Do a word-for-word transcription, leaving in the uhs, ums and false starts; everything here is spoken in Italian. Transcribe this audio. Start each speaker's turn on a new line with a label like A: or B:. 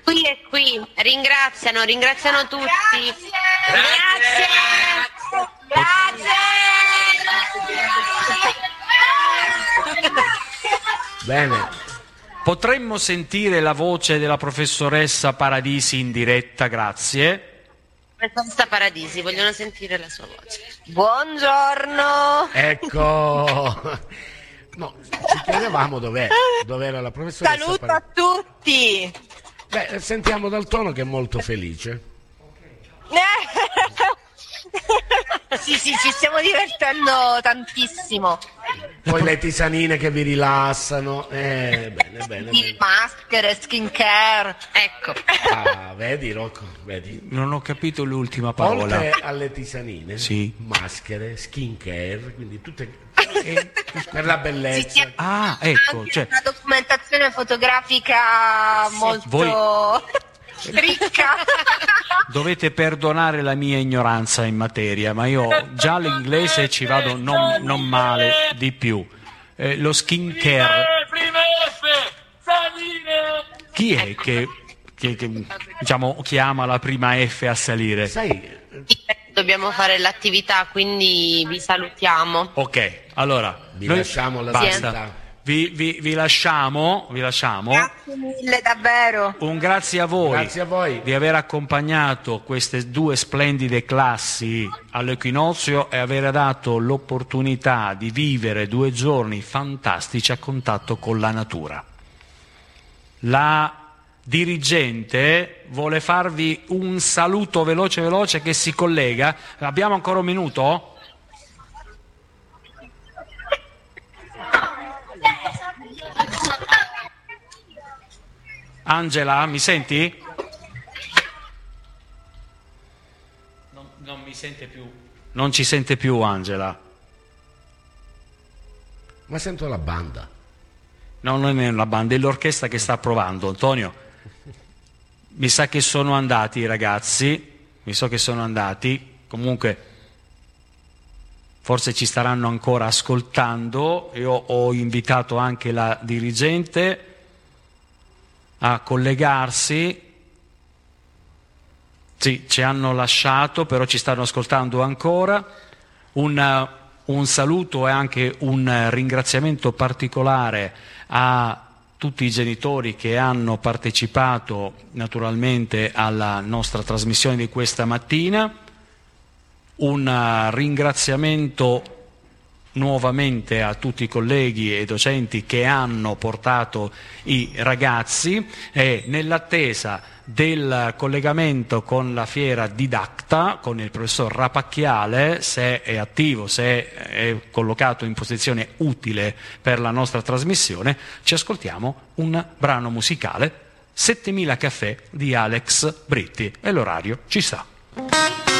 A: qui e qui, ringraziano, ringraziano tutti.
B: Grazie.
A: Grazie. Grazie.
C: Bene.
D: Potremmo sentire la voce della professoressa Paradisi in diretta, grazie.
A: Professoressa Paradisi, vogliono sentire la sua voce. Buongiorno.
C: Ecco. No, ci chiedevamo dov'è, dov'era la professoressa.
A: Saluto a tutti.
C: Beh, sentiamo dal tono che è molto felice.
A: Sì, sì, ci stiamo divertendo tantissimo.
C: Poi le tisanine che vi rilassano. Eh, bene, bene,
A: Di
C: bene.
A: maschere, skincare. Ecco.
C: Ah, vedi Rocco, vedi.
D: Non ho capito l'ultima parola.
C: Oltre alle tisanine,
D: Sì.
C: maschere, skincare, quindi tutte eh, per la bellezza.
A: Sì, sì.
D: Ah, ecco,
A: Anche
D: cioè,
A: una documentazione fotografica molto
D: Voi-
A: ricca.
D: dovete perdonare la mia ignoranza in materia, ma io già l'inglese ci vado non, non male di più. Eh, lo skincare, chi è che, che, che diciamo, chiama la prima F a salire?
C: Sai,
A: Dobbiamo fare l'attività, quindi vi salutiamo.
D: Ok, allora
C: vi
D: noi-
C: lasciamo la
D: basta.
C: sanità.
D: Vi, vi, vi lasciamo, vi lasciamo.
A: Grazie mille, davvero.
D: Un grazie a voi,
C: Grazie a voi.
D: di aver accompagnato queste due splendide classi all'equinozio e aver dato l'opportunità di vivere due giorni fantastici a contatto con la natura. La dirigente vuole farvi un saluto veloce veloce che si collega. Abbiamo ancora un minuto? Angela, mi senti? Non, non mi sente più. Non ci sente più Angela.
C: Ma sento la banda.
D: No, non è una banda, è l'orchestra che sta provando. Antonio, mi sa che sono andati i ragazzi, mi so che sono andati, comunque forse ci staranno ancora ascoltando. Io ho invitato anche la dirigente a collegarsi. Sì, ci hanno lasciato, però ci stanno ascoltando ancora. Un, un saluto e anche un ringraziamento particolare a tutti i genitori che hanno partecipato naturalmente alla nostra trasmissione di questa mattina. Un ringraziamento nuovamente a tutti i colleghi e docenti che hanno portato i ragazzi e nell'attesa del collegamento con la fiera Didacta, con il professor Rapacchiale, se è attivo, se è collocato in posizione utile per la nostra trasmissione, ci ascoltiamo un brano musicale, settemila caffè di Alex Britti, e l'orario ci sta.